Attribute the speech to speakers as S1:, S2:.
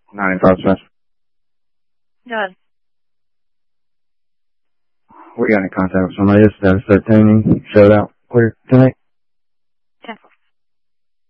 S1: 95 West.
S2: Good.
S1: We got in contact with somebody. This is 13. Showed out clear tonight.